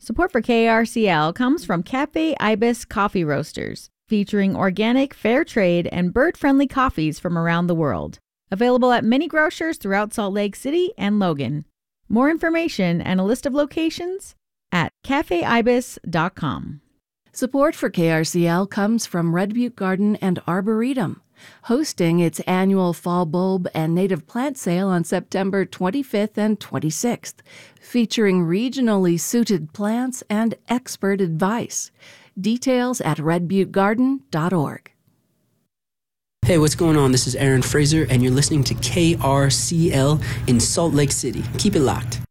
Support for KRCL comes from Cafe Ibis Coffee Roasters, featuring organic, fair trade, and bird-friendly coffees from around the world. Available at many grocers throughout Salt Lake City and Logan. More information and a list of locations at cafeibis.com. Support for KRCL comes from Red Butte Garden and Arboretum, hosting its annual fall bulb and native plant sale on September 25th and 26th, featuring regionally suited plants and expert advice. Details at redbuttegarden.org. Hey, what's going on? This is Aaron Fraser, and you're listening to KRCL in Salt Lake City. Keep it locked.